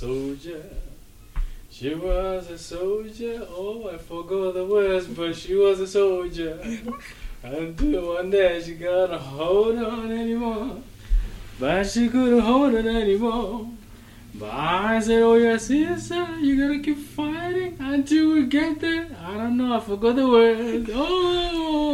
soldier. She was a soldier. Oh, I forgot the words, but she was a soldier. Until one day she got a hold on anymore. But she couldn't hold it anymore. But I said, oh yes, sister, you gotta keep fighting until we get there. I don't know, I forgot the words. Oh.